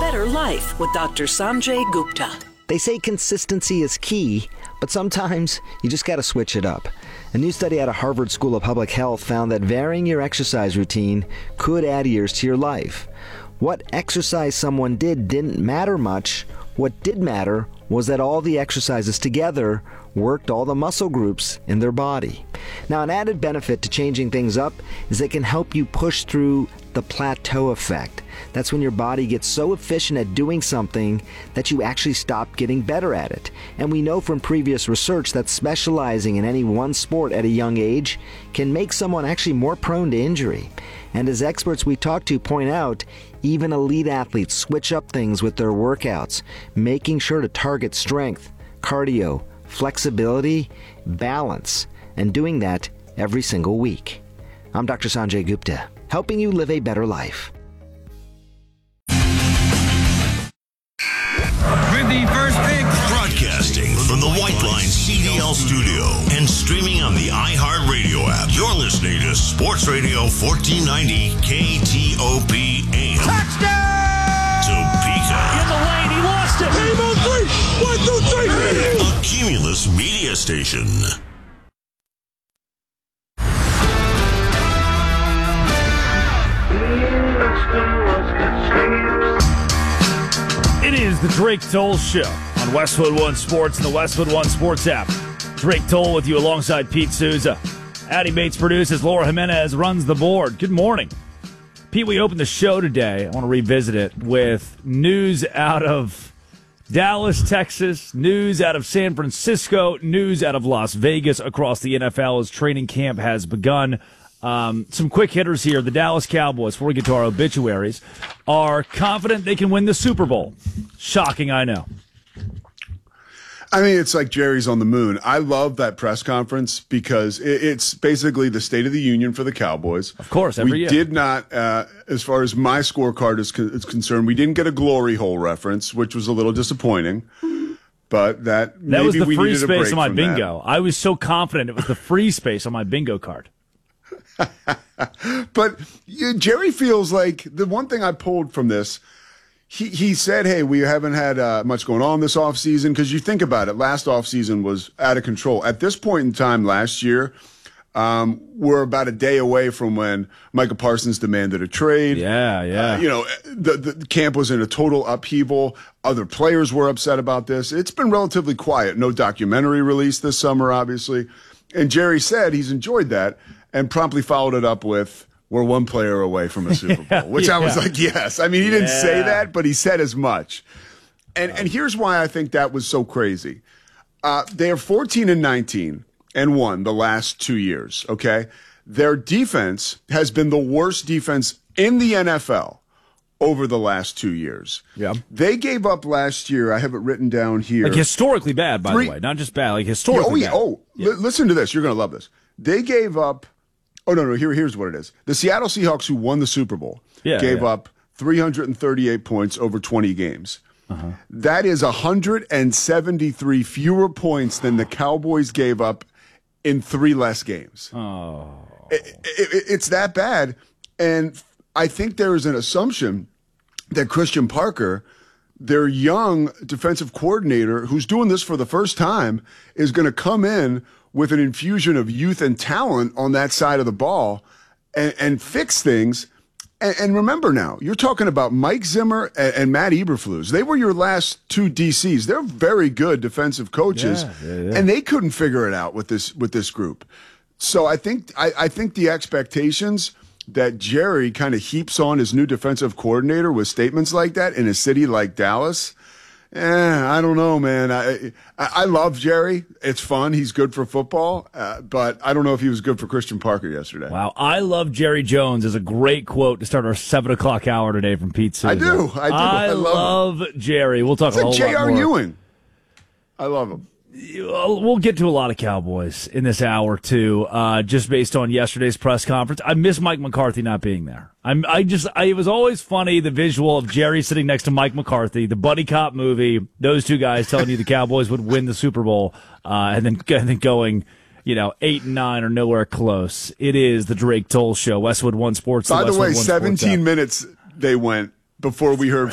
better life with Dr. Sanjay Gupta. They say consistency is key, but sometimes you just got to switch it up. A new study out of Harvard School of Public Health found that varying your exercise routine could add years to your life. What exercise someone did didn't matter much. What did matter was that all the exercises together worked all the muscle groups in their body. Now, an added benefit to changing things up is it can help you push through the plateau effect. That's when your body gets so efficient at doing something that you actually stop getting better at it. And we know from previous research that specializing in any one sport at a young age can make someone actually more prone to injury. And as experts we talk to point out, even elite athletes switch up things with their workouts, making sure to target strength, cardio, flexibility, balance, and doing that every single week. I'm Dr. Sanjay Gupta, helping you live a better life. With the first pick, broadcasting from the White Line CDL studio and streaming on the iHeartRadio app. You're listening to Sports Radio 1490 KTOP AM. touchdown! Topeka. In the lane, he lost it. Game on three. 1, 2, 3. A Cumulus media station. It is the Drake Toll Show on Westwood One Sports and the Westwood One Sports app. Drake Toll with you alongside Pete Souza. Addie Bates produces. Laura Jimenez runs the board. Good morning. Pete, we opened the show today. I want to revisit it with news out of Dallas, Texas, news out of San Francisco, news out of Las Vegas across the NFL as training camp has begun. Some quick hitters here. The Dallas Cowboys, before we get to our obituaries, are confident they can win the Super Bowl. Shocking, I know. I mean, it's like Jerry's on the moon. I love that press conference because it's basically the State of the Union for the Cowboys. Of course, every year. We did not, as far as my scorecard is concerned, we didn't get a glory hole reference, which was a little disappointing. But that was the free space on my That. bingo. I was so confident it was the free space on my bingo card. But Jerry feels like the one thing I pulled from this, he said, hey, we haven't had much going on this offseason, because you think about it, last offseason was out of control. At this point in time last year, we're about a day away from when Micah Parsons demanded a trade. Yeah. The camp was in a total upheaval. Other players were upset about this. It's been relatively quiet. No documentary release this summer, obviously. And Jerry said he's enjoyed that and promptly followed it up with, we're one player away from a Super Bowl, which I was like, yes. I mean, he didn't say that, but he said as much. And here's why I think that was so crazy. They are 14-19 and won the last 2 years, okay? Their defense has been the worst defense in the NFL over the last 2 years. Yeah. They gave up last year, I have it written down here. Like historically bad, by the way. Not just bad, like historically bad. Listen to this. You're going to love this. They gave up, here's what it is. The Seattle Seahawks, who won the Super Bowl, gave up 338 points over 20 games. Uh-huh. That is 173 fewer points than the Cowboys gave up in 3 less games. Oh. It's that bad. And I think there is an assumption that Christian Parker, their young defensive coordinator, who's doing this for the first time, is going to come in with an infusion of youth and talent on that side of the ball and fix things. And remember now, you're talking about Mike Zimmer and Matt Eberflus. They were your last 2 DCs. They're very good defensive coaches, and they couldn't figure it out with this group. So I think the expectations that Jerry kind of heaps on his new defensive coordinator with statements like that in a city like Dallas, I don't know, man. I love Jerry. It's fun. He's good for football, but I don't know if he was good for Christian Parker yesterday. Wow. I love Jerry Jones is a great quote to start our 7 o'clock hour today from Pete Souza. I do. I love Jerry. We'll talk it's a whole like lot J.R. more. Ewing. I love him. We'll get to a lot of Cowboys in this hour, too, just based on yesterday's press conference. I miss Mike McCarthy not being there. It was always funny, the visual of Jerry sitting next to Mike McCarthy, the buddy cop movie, those two guys telling you the Cowboys would win the Super Bowl, and then going, 8-9 or nowhere close. It is the Drake Toll Show, Westwood One Sports. By the way, Westwood One 17 minutes they went before we heard